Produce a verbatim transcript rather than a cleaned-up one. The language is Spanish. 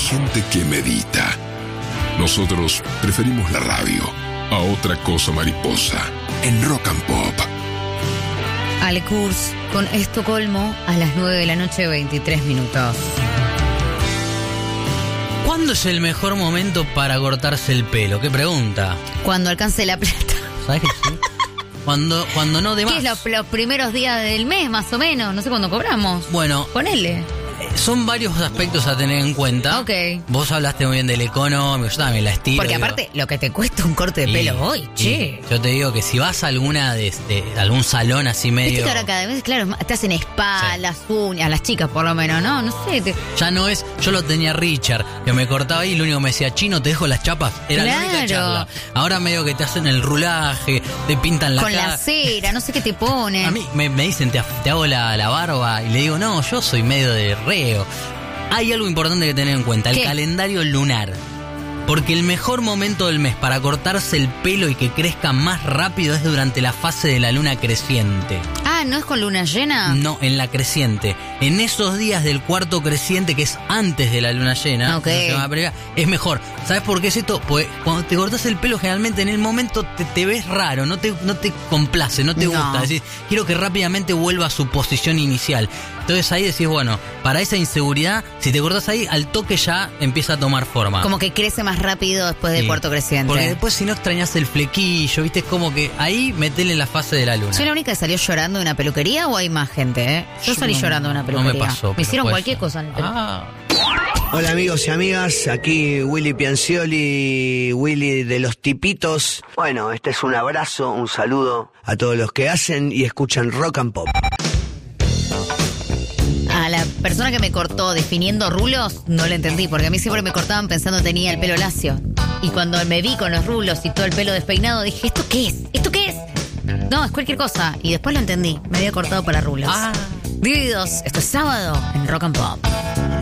gente que medita. Nosotros preferimos la radio a otra cosa mariposa en Rock and Pop. Ale Kurz con Estocolmo a las nueve de la noche, veintitrés minutos. ¿Cuándo es el mejor momento para cortarse el pelo? ¿Qué pregunta? Cuando alcance la plata. ¿Sabes que sí? Cuando, cuando no de más. ¿Qué es lo, los primeros días del mes, más o menos? No sé cuándo cobramos. Bueno, ponele. Son varios aspectos a tener en cuenta. Ok. Vos hablaste muy bien del económico, yo también la estiro. Porque digo, aparte, lo que te cuesta un corte de pelo y, hoy, che. Yo te digo que si vas a alguna de, de algún salón así medio... Viste que ahora cada vez, claro, te hacen spa, sí. Las uñas, las chicas por lo menos, ¿no? No sé. Te... Ya no es... Yo lo tenía Richard, que me cortaba ahí y lo único que me decía, chino, te dejo las chapas. Era claro. La única charla. Ahora medio que te hacen el rulaje, te pintan la Con cara. la cera, no sé qué te ponen. A mí me, me dicen, te, te hago la, la barba y le digo, no, yo soy medio de reo. Hay algo importante que tener en cuenta, el ¿qué? Calendario lunar. Porque el mejor momento del mes para cortarse el pelo y que crezca más rápido es durante la fase de la luna creciente. Ah, ¿no es con luna llena? No, en la creciente. En esos días del cuarto creciente, que es antes de la luna llena, okay. es mejor. ¿Sabes por qué es esto? Pues cuando te cortas el pelo, generalmente en el momento te, te ves raro, no te, no te complace, no te no. gusta. Decís, quiero que rápidamente vuelva a su posición inicial. Entonces ahí decís, bueno, para esa inseguridad, si te cortas ahí, al toque ya empieza a tomar forma. Como que crece más rápido después del sí. cuarto creciente. Porque después si no extrañas el flequillo, viste, es como que ahí metele en la fase de la luna. ¿Soy la única que salió llorando de una peluquería o hay más gente, eh? Yo, Yo salí no, llorando de una peluquería. No me pasó. Me hicieron cualquier ser. cosa en el pelo. Ah. Hola amigos y amigas, aquí Willy Piancioli, Willy de los Tipitos. Bueno, este es un abrazo, un saludo a todos los que hacen y escuchan Rock and Pop. A la persona que me cortó definiendo rulos, no le entendí, porque a mí siempre me cortaban pensando que tenía el pelo lacio. Y cuando me vi con los rulos y todo el pelo despeinado, dije, ¿esto qué es? ¿Esto qué es? No, es cualquier cosa. Y después lo entendí, me había cortado para rulos. Ah. Divididos, esto es sábado en Rock and Pop.